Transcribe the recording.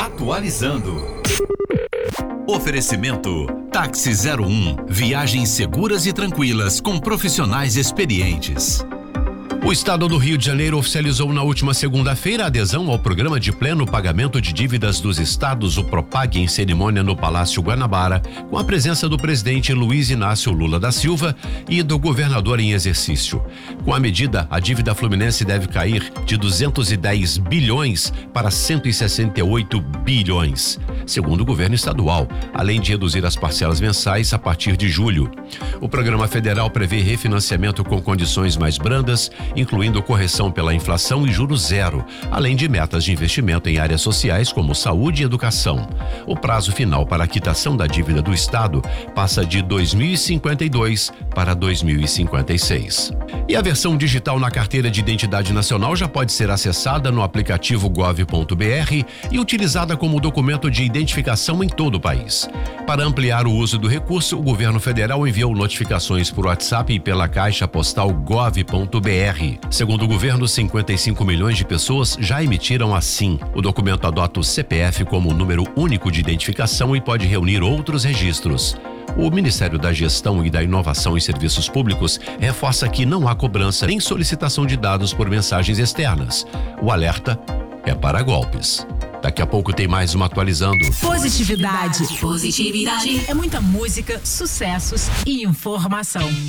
Atualizando. Oferecimento Táxi 01. Viagens seguras e tranquilas com profissionais experientes. O Estado do Rio de Janeiro oficializou na última segunda-feira a adesão ao Programa de Pleno Pagamento de Dívidas dos Estados, o PROPAG, em cerimônia no Palácio Guanabara, com a presença do presidente Luiz Inácio Lula da Silva e do governador em exercício. Com a medida, a dívida fluminense deve cair de 210 bilhões para 168 bilhões, segundo o governo estadual, além de reduzir as parcelas mensais a partir de julho. O programa federal prevê refinanciamento com condições mais brandas, incluindo correção pela inflação e juros zero, além de metas de investimento em áreas sociais como saúde e educação. O prazo final para a quitação da dívida do Estado passa de 2052 para 2056. E a versão digital na carteira de identidade nacional já pode ser acessada no aplicativo gov.br e utilizada como documento de identificação em todo o país. Para ampliar o uso do recurso, o governo federal enviou notificações por WhatsApp e pela caixa postal gov.br. Segundo o governo, 55 milhões de pessoas já emitiram a SIM. O documento adota o CPF como número único de identificação e pode reunir outros registros. O Ministério da Gestão e da Inovação em Serviços Públicos reforça que não há cobrança nem solicitação de dados por mensagens externas. O alerta é para golpes. Daqui a pouco tem mais uma Atualizando. Positividade. É muita música, sucessos e informação.